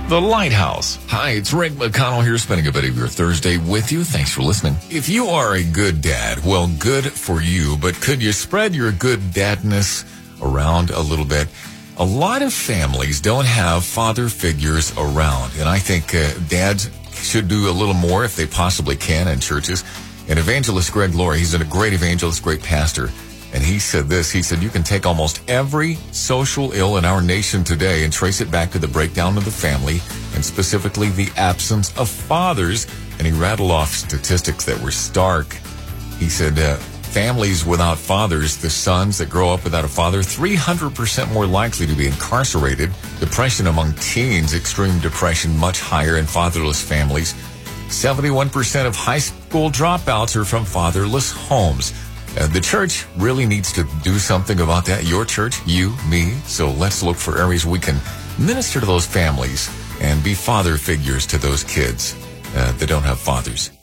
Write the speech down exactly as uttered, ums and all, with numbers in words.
The Lighthouse. Hi, it's Rick McConnell here, spending a bit of your Thursday with you. Thanks for listening. If you are a good dad, well, good for you, but could you spread your good dadness around a little bit? A lot of families don't have father figures around, and I think uh, dads should do a little more if they possibly can in churches. And evangelist Greg Laurie, he's a great evangelist, great pastor, and he said this. He said, you can take almost every social ill in our nation today and trace it back to the breakdown of the family, and specifically the absence of fathers. And he rattled off statistics that were stark. He said, uh, families without fathers, the sons that grow up without a father, three hundred percent more likely to be incarcerated. Depression among teens, extreme depression, much higher in fatherless families. seventy-one percent of high school dropouts are from fatherless homes. Uh, the church really needs to do something about that. Your church, you, me. So let's look for areas we can minister to those families and be father figures to those kids uh, that don't have fathers.